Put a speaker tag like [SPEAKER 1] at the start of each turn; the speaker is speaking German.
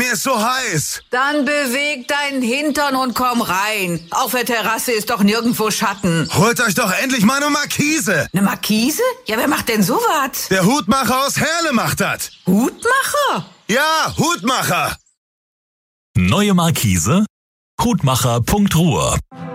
[SPEAKER 1] Mir ist so heiß.
[SPEAKER 2] Dann beweg deinen Hintern und komm rein. Auf der Terrasse ist doch nirgendwo Schatten.
[SPEAKER 1] Holt euch doch endlich mal eine Markise.
[SPEAKER 2] Eine Markise? Ja, wer macht denn sowas?
[SPEAKER 1] Der Hutmacher aus Herle macht das.
[SPEAKER 2] Hutmacher?
[SPEAKER 1] Ja, Hutmacher.
[SPEAKER 3] Neue Markise? Hutmacher.ruhr